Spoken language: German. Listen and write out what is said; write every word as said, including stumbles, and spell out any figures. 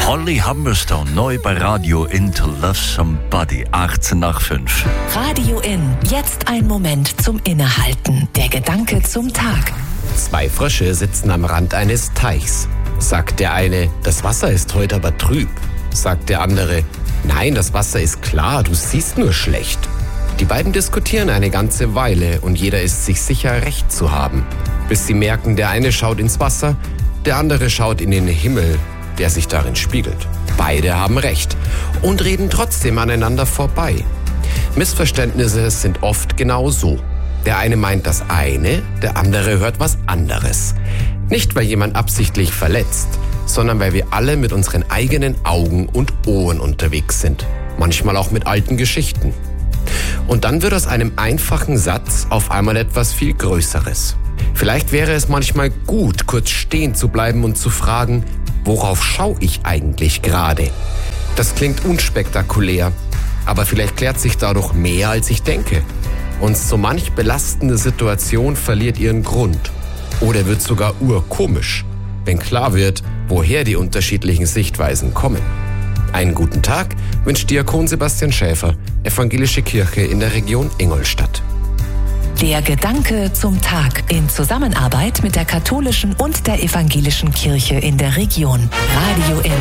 Holly Humberstone, neu bei Radio In to Love Somebody, achtzehn nach fünf. Radio In, jetzt ein Moment zum Innehalten. Der Gedanke zum Tag. Zwei Frösche sitzen am Rand eines Teichs. Sagt der eine, das Wasser ist heute aber trüb. Sagt der andere, nein, das Wasser ist klar, du siehst nur schlecht. Die beiden diskutieren eine ganze Weile und jeder ist sich sicher, recht zu haben. Bis sie merken, der eine schaut ins Wasser, der andere schaut in den Himmel, der sich darin spiegelt. Beide haben recht und reden trotzdem aneinander vorbei. Missverständnisse sind oft genau so. Der eine meint das eine, der andere hört was anderes. Nicht, weil jemand absichtlich verletzt, sondern weil wir alle mit unseren eigenen Augen und Ohren unterwegs sind. Manchmal auch mit alten Geschichten. Und dann wird aus einem einfachen Satz auf einmal etwas viel Größeres. Vielleicht wäre es manchmal gut, kurz stehen zu bleiben und zu fragen, worauf schaue ich eigentlich gerade? Das klingt unspektakulär, aber vielleicht klärt sich dadurch mehr, als ich denke. Und so manch belastende Situation verliert ihren Grund. Oder wird sogar urkomisch, wenn klar wird, woher die unterschiedlichen Sichtweisen kommen. Einen guten Tag wünscht Diakon Sebastian Schäfer, Evangelische Kirche in der Region Ingolstadt. Der Gedanke zum Tag in Zusammenarbeit mit der katholischen und der evangelischen Kirche in der Region. Radio In.